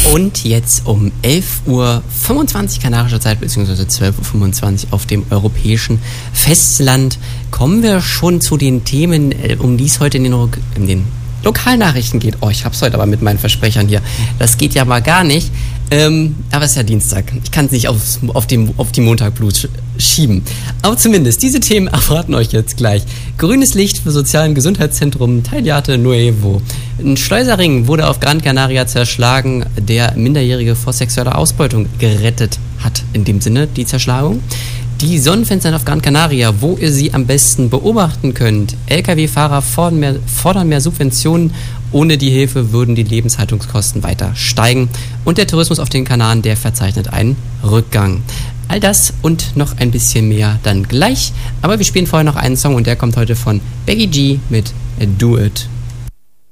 Und jetzt um 11.25 Uhr kanarischer Zeit, beziehungsweise 12.25 Uhr auf dem europäischen Festland, kommen wir schon zu den Themen, um die es heute in den Lokalnachrichten geht. Oh, ich hab's heute aber mit meinen Versprechern hier. Das geht ja mal gar nicht. Aber es ist ja Dienstag. Ich kann es nicht auf die Montagblut schieben. Aber zumindest, diese Themen erwarten euch jetzt gleich. Grünes Licht für sozialen Gesundheitszentrum Tagliate Nuevo. Ein Schleuserring wurde auf Gran Canaria zerschlagen, der Minderjährige vor sexueller Ausbeutung gerettet hat. In dem Sinne, die Zerschlagung. Die Sonnenfenster auf Gran Canaria, wo ihr sie am besten beobachten könnt. Lkw-Fahrer fordern mehr Subventionen. Ohne die Hilfe würden die Lebenshaltungskosten weiter steigen. Und der Tourismus auf den Kanaren, der verzeichnet einen Rückgang. All das und noch ein bisschen mehr dann gleich. Aber wir spielen vorher noch einen Song und der kommt heute von Becky G mit Do It.